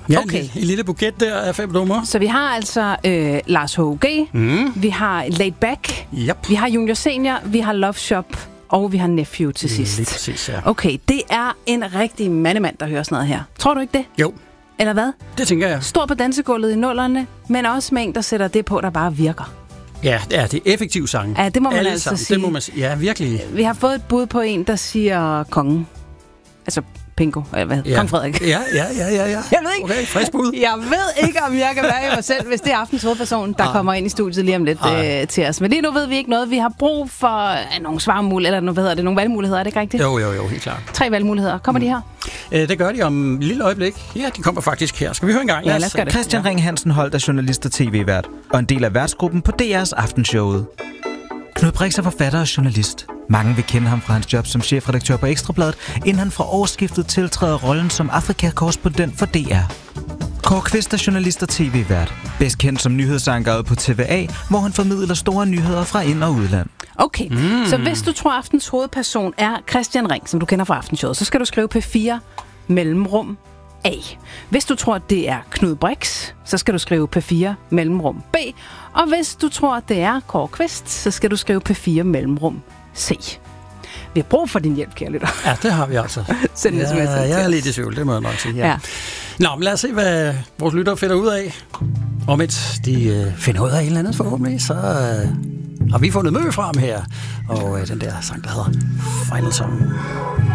Ja, Okay. en lille buket der af 5 numre. Så vi har altså Lars H.G., vi har Laid Back, Yep. vi har Junior Senior, vi har Love Shop, og vi har Nephew til sidst. Lige præcis, ja. Okay, det er en rigtig mandemand, der hører sådan noget her. Tror du ikke det? Jo, Eller hvad? det tænker jeg. Stor på dansegulvet i nullerne, men også med en, der sætter det på, der bare virker. Ja, det er effektiv sang. Ja, det må man Alle altså sammen. sige. Det må man sige. Ja, virkelig. Vi har fået et bud på en, der siger kongen. Altså Pingo, eller hvad? Ja. Kong Frederik. Ja. Jeg ved ikke. Okay, frisk bud. Jeg ved ikke, om jeg kan være i mig selv, hvis det er aftens hovedperson, der kommer ind i studiet lige om lidt til os. Men lige nu ved vi ikke noget. Vi har brug for nogle svarmuligheder, eller nogle valgmuligheder. Er det ikke rigtigt? Jo, helt klart. 3 valgmuligheder. Kommer de her? Det gør de om et lille øjeblik. Ja, de kommer faktisk her. Skal vi høre en gang? Ja, lad os gøre det. Christian Ring Hansen holdt af journalist og tv-vært, og en del af værtsgruppen på DR's Aftenshowet. Knud Brix er forfatter og journalist. Mange vil kende ham fra hans job som chefredaktør på Ekstrabladet, inden han fra årsskiftet tiltræder rollen som Afrika-korrespondent for DR. Kåre Kvist er journalist og tv-vært. Bedst kendt som nyhedsankeret på TVA, hvor han formidler store nyheder fra ind- og udland. Okay, så hvis du tror, aftens hovedperson er Christian Ring, som du kender fra Aftenshowet, så skal du skrive P4 mellemrum A. Hvis du tror, det er Knud Brix, så skal du skrive P4 mellemrum B. Og hvis du tror, det er Kåre Kvist, så skal du skrive P4 mellemrum C. Vi har brug for din hjælp, kære lytter. Ja, det har vi altså. Send en sms til Jeg er os. lidt i tvivl, det må jeg nok sige. Ja. Nå, men lad os se, hvad vores lyttere finder ud af. Og mens de finder ud af et eller andet forhåbentlig, så har vi fundet mø frem her. Og den der sang, der hedder Final Song.